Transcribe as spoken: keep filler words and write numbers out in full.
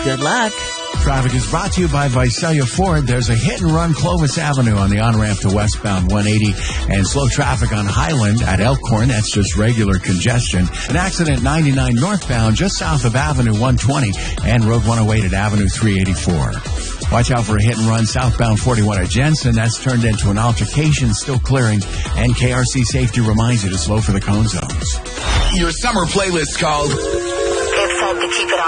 Good luck. Traffic is brought to you by Visalia Ford. There's a hit-and-run Clovis Avenue on the on-ramp to westbound one eighty, and slow traffic on Highland at Elkhorn. That's just regular congestion. An accident ninety-nine northbound just south of Avenue one twenty and Road one oh eight at Avenue three eighty-four. Watch out for a hit-and-run southbound forty-one at Jensen. That's turned into an altercation, still clearing. And K R C Safety reminds you to slow for the cone zones. Your summer playlist called... It's time to keep it on.